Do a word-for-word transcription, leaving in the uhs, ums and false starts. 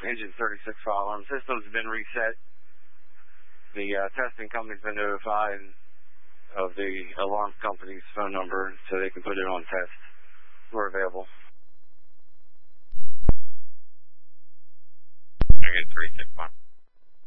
engine thirty-six fire alarm system's been reset. The uh, testing company's been notified of the alarm company's phone number so they can put it on test. We're available. I get three six one.